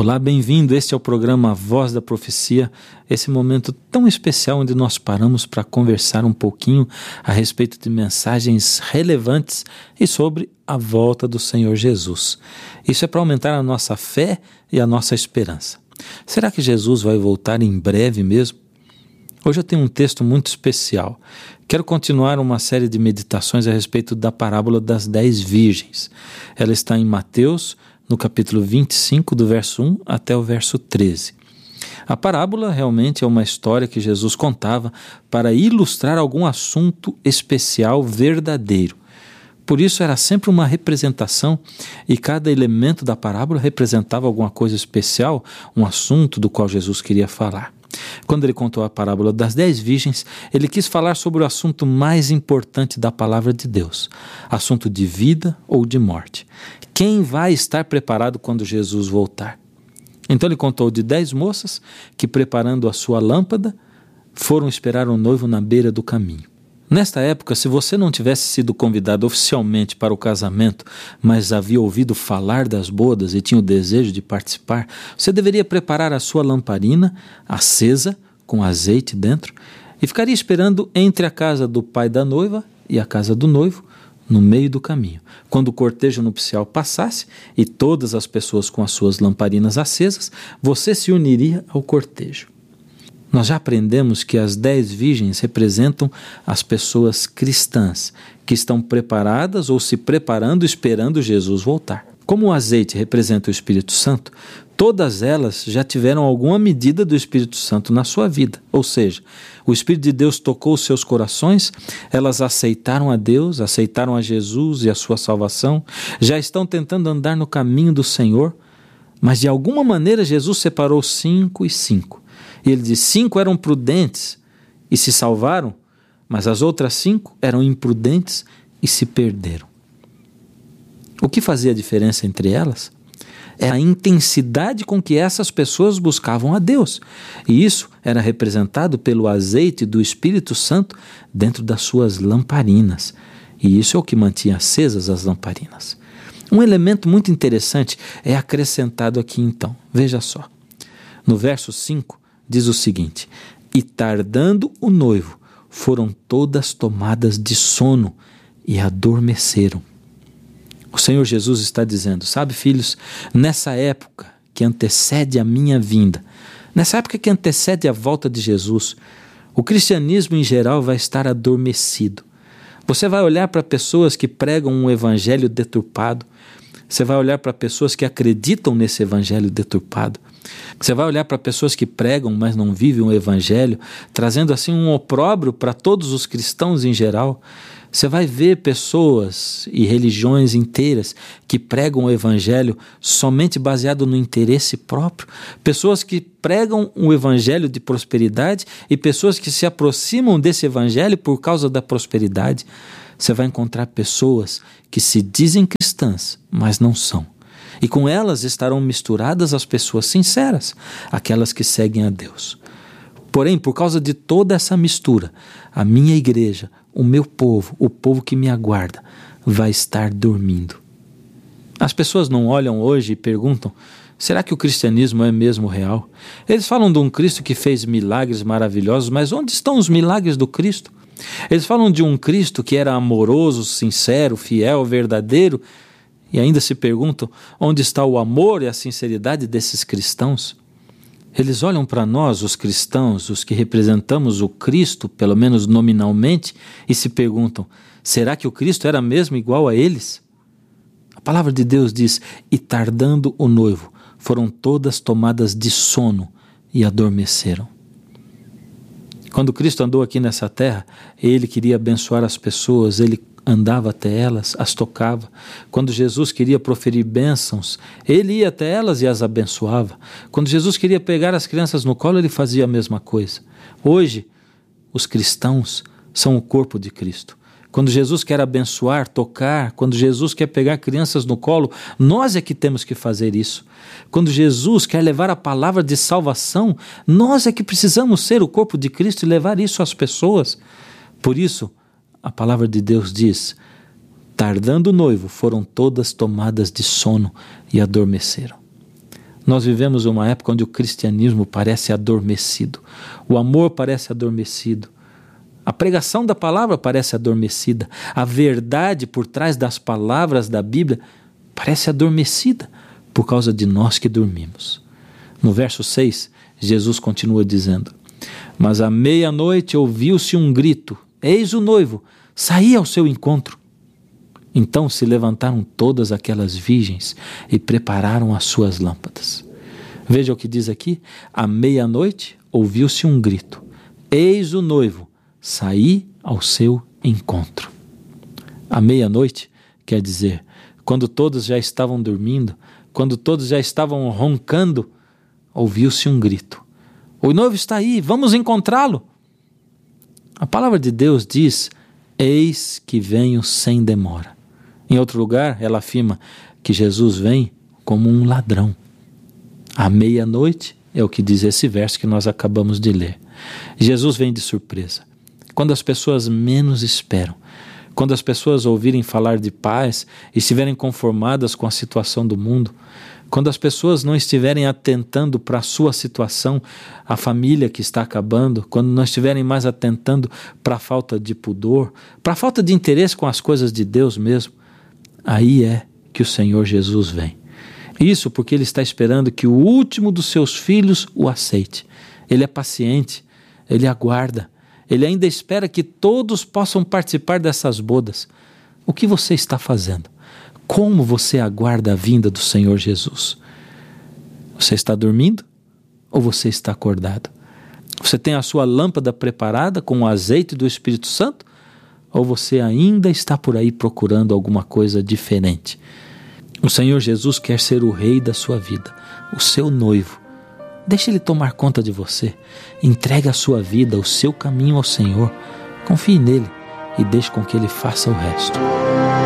Olá, bem-vindo. Este é o programa Voz da Profecia, esse momento tão especial onde nós paramos para conversar um pouquinho a respeito de mensagens relevantes e sobre a volta do Senhor Jesus. Isso é para aumentar a nossa fé e a nossa esperança. Será que Jesus vai voltar em breve mesmo? Hoje eu tenho um texto muito especial. Quero continuar uma série de meditações a respeito da parábola das 10 virgens. Ela está em Mateus, no capítulo 25, do verso 1 até o verso 13. A parábola realmente é uma história que Jesus contava para ilustrar algum assunto especial verdadeiro. Por isso era sempre uma representação e cada elemento da parábola representava alguma coisa especial, um assunto do qual Jesus queria falar. Quando ele contou a parábola das 10 virgens, ele quis falar sobre o assunto mais importante da palavra de Deus, assunto de vida ou de morte. Quem vai estar preparado quando Jesus voltar? Então ele contou de 10 moças que, preparando a sua lâmpada, foram esperar o noivo na beira do caminho. Nesta época, se você não tivesse sido convidado oficialmente para o casamento, mas havia ouvido falar das bodas e tinha o desejo de participar, você deveria preparar a sua lamparina acesa, com azeite dentro, e ficaria esperando entre a casa do pai da noiva e a casa do noivo, no meio do caminho. Quando o cortejo nupcial passasse e todas as pessoas com as suas lamparinas acesas, você se uniria ao cortejo. Nós já aprendemos que as 10 virgens representam as pessoas cristãs, que estão preparadas ou se preparando esperando Jesus voltar. Como o azeite representa o Espírito Santo, todas elas já tiveram alguma medida do Espírito Santo na sua vida. Ou seja, o Espírito de Deus tocou os seus corações, elas aceitaram a Deus, aceitaram a Jesus e a sua salvação, já estão tentando andar no caminho do Senhor, mas de alguma maneira Jesus separou 5 e 5. E ele diz: 5 eram prudentes e se salvaram, mas as outras 5 eram imprudentes e se perderam. O que fazia a diferença entre elas é a intensidade com que essas pessoas buscavam a Deus. E isso era representado pelo azeite do Espírito Santo dentro das suas lamparinas. E isso é o que mantinha acesas as lamparinas. Um elemento muito interessante é acrescentado aqui então. Veja só. No verso 5 diz o seguinte: e tardando o noivo, foram todas tomadas de sono e adormeceram. O Senhor Jesus está dizendo: sabe, filhos, nessa época que antecede a minha vinda, nessa época que antecede a volta de Jesus, o cristianismo em geral vai estar adormecido. Você vai olhar para pessoas que pregam um evangelho deturpado, você vai olhar para pessoas que acreditam nesse evangelho deturpado, você vai olhar para pessoas que pregam, mas não vivem o evangelho, trazendo assim um opróbrio para todos os cristãos em geral. Você vai ver pessoas e religiões inteiras que pregam o evangelho somente baseado no interesse próprio, pessoas que pregam o evangelho de prosperidade e pessoas que se aproximam desse evangelho por causa da prosperidade. Você vai encontrar pessoas que se dizem cristãs, mas não são. E com elas estarão misturadas as pessoas sinceras, aquelas que seguem a Deus. Porém, por causa de toda essa mistura, a minha igreja, o meu povo, o povo que me aguarda, vai estar dormindo. As pessoas não olham hoje e perguntam: será que o cristianismo é mesmo real? Eles falam de um Cristo que fez milagres maravilhosos, mas onde estão os milagres do Cristo? Eles falam de um Cristo que era amoroso, sincero, fiel, verdadeiro, e ainda se perguntam onde está o amor e a sinceridade desses cristãos. Eles olham para nós, os cristãos, os que representamos o Cristo, pelo menos nominalmente, e se perguntam: será que o Cristo era mesmo igual a eles? A palavra de Deus diz: e tardando o noivo, foram todas tomadas de sono e adormeceram. Quando Cristo andou aqui nessa terra, ele queria abençoar as pessoas, ele andava até elas, as tocava. Quando Jesus queria proferir bênçãos, ele ia até elas e as abençoava. Quando Jesus queria pegar as crianças no colo, ele fazia a mesma coisa. Hoje, os cristãos são o corpo de Cristo. Quando Jesus quer abençoar, tocar, quando Jesus quer pegar crianças no colo, nós é que temos que fazer isso. Quando Jesus quer levar a palavra de salvação, nós é que precisamos ser o corpo de Cristo e levar isso às pessoas. Por isso, a palavra de Deus diz: tardando o noivo, foram todas tomadas de sono e adormeceram. Nós vivemos uma época onde o cristianismo parece adormecido, o amor parece adormecido, a pregação da palavra parece adormecida, a verdade por trás das palavras da Bíblia parece adormecida por causa de nós que dormimos. No verso 6, Jesus continua dizendo: mas à meia-noite ouviu-se um grito, eis o noivo, saí ao seu encontro. Então se levantaram todas aquelas virgens e prepararam as suas lâmpadas. Veja o que diz aqui: à meia-noite ouviu-se um grito, eis o noivo, saí ao seu encontro. À meia-noite quer dizer, quando todos já estavam dormindo, quando todos já estavam roncando, ouviu-se um grito: o noivo está aí, vamos encontrá-lo. A palavra de Deus diz: eis que venho sem demora. Em outro lugar, ela afirma que Jesus vem como um ladrão. À meia-noite é o que diz esse verso que nós acabamos de ler. Jesus vem de surpresa, quando as pessoas menos esperam. Quando as pessoas ouvirem falar de paz e estiverem conformadas com a situação do mundo, quando as pessoas não estiverem atentando para a sua situação, a família que está acabando, quando não estiverem mais atentando para a falta de pudor, para a falta de interesse com as coisas de Deus mesmo, aí é que o Senhor Jesus vem. Isso porque Ele está esperando que o último dos seus filhos o aceite. Ele é paciente, Ele aguarda, Ele ainda espera que todos possam participar dessas bodas. O que você está fazendo? Como você aguarda a vinda do Senhor Jesus? Você está dormindo ou você está acordado? Você tem a sua lâmpada preparada com o azeite do Espírito Santo? Ou você ainda está por aí procurando alguma coisa diferente? O Senhor Jesus quer ser o rei da sua vida, o seu noivo. Deixe Ele tomar conta de você. Entregue a sua vida, o seu caminho ao Senhor. Confie nele e deixe com que Ele faça o resto.